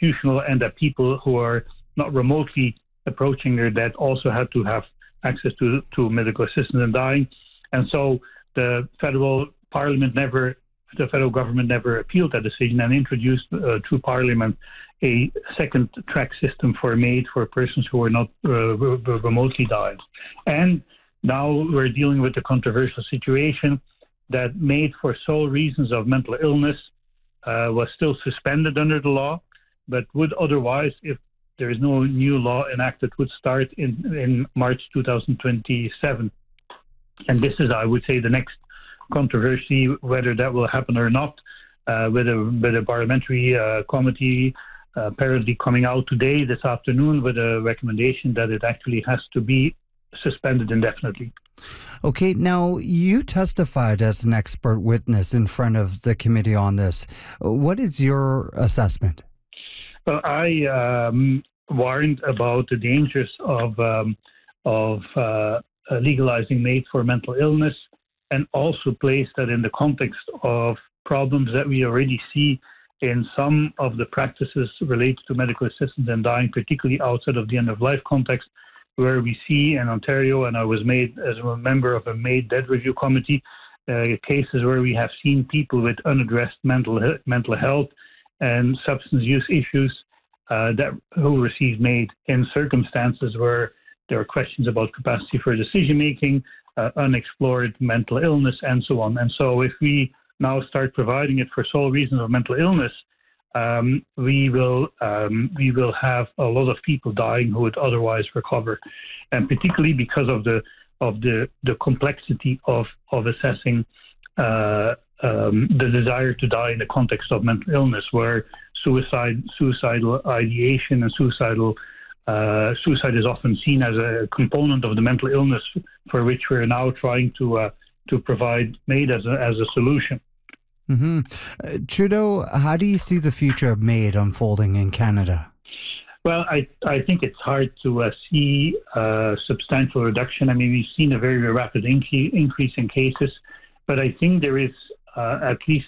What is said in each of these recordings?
constitutional, and that people who are not remotely approaching their death also had to have access to medical assistance in dying. And so the federal government never appealed that decision and introduced through Parliament a second track system for MAID for persons who are not remotely dying. And now we're dealing with the controversial situation that MAID for sole reasons of mental illness was still suspended under the law, but would otherwise, if there is no new law enacted, would start in March 2027. And this is, I would say, the next controversy, whether that will happen or not, with a parliamentary committee apparently coming out this afternoon, with a recommendation that it actually has to be suspended indefinitely. Okay, now you testified as an expert witness in front of the committee on this. What is your assessment? Well, I warned about the dangers of legalizing MAID for mental illness, and also placed that in the context of problems that we already see in some of the practices related to medical assistance and dying, particularly outside of the end-of-life context, where we see in Ontario, and I was made as a member of a MAID Dead Review Committee, cases where we have seen people with unaddressed mental health and substance use issues who receive MAID in circumstances where there are questions about capacity for decision-making, unexplored mental illness, and so on. And so if we now start providing it for sole reasons of mental illness, we will have a lot of people dying who would otherwise recover, and particularly because of the complexity of assessing the desire to die in the context of mental illness, where suicidal ideation and suicide is often seen as a component of the mental illness for which we're now trying to provide MAID as a solution. Mm-hmm. Trudeau, how do you see the future of MAID unfolding in Canada? Well, I think it's hard to see a substantial reduction. I mean, we've seen a very rapid increase in cases, but I think there is at least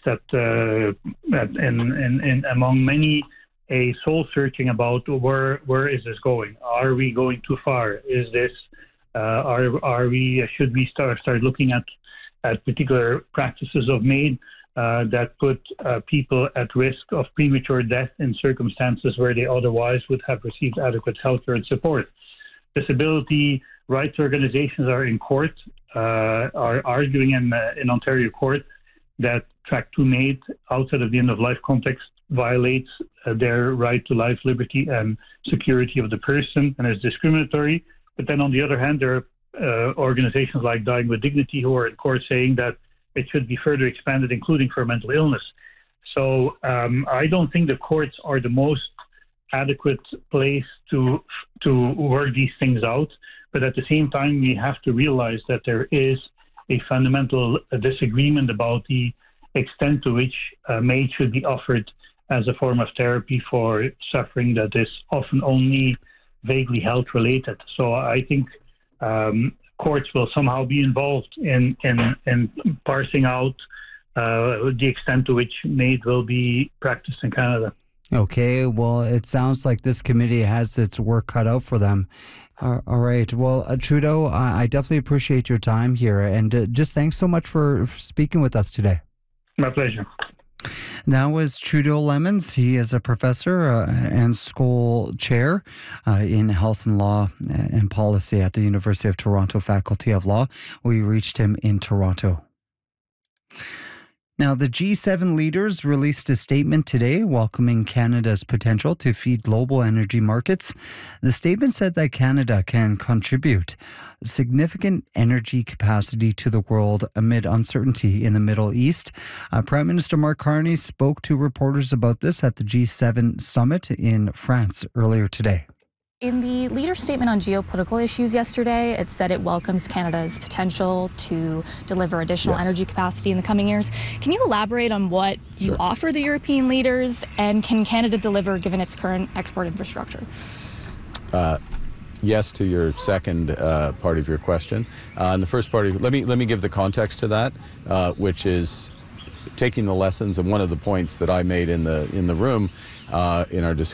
among many a soul searching about where is this going? Are we going too far? Is this should we start looking at particular practices of MAID that put people at risk of premature death in circumstances where they otherwise would have received adequate health care and support? Disability rights organizations are in court, are arguing in Ontario court that Track 2 MAID outside of the end-of-life context violates their right to life, liberty, and security of the person and is discriminatory. But then on the other hand, there are organizations like Dying with Dignity who are in court saying that it should be further expanded, including for mental illness. So I don't think the courts are the most adequate place to work these things out. But at the same time, we have to realize that there is a fundamental disagreement about the extent to which MAID should be offered as a form of therapy for suffering that is often only vaguely health related. So I think courts will somehow be involved in parsing out the extent to which MAID will be practiced in Canada. Okay, well, it sounds like this committee has its work cut out for them. All right. Well, Trudeau, I definitely appreciate your time here, and just thanks so much for speaking with us today. My pleasure. That was Trudeau Lemons. He is a professor and school chair in health and law and policy at the University of Toronto Faculty of Law. We reached him in Toronto. Now, the G7 leaders released a statement today welcoming Canada's potential to feed global energy markets. The statement said that Canada can contribute significant energy capacity to the world amid uncertainty in the Middle East. Prime Minister Mark Carney spoke to reporters about this at the G7 summit in France earlier today. In the leader's statement on geopolitical issues yesterday, it said it welcomes Canada's potential to deliver additional energy capacity in the coming years. Can you elaborate on what you offer the European leaders, and can Canada deliver given its current export infrastructure? Yes to your second part of your question. And the first part, let me give the context to that, which is taking the lessons, and one of the points that I made in the room in our discussion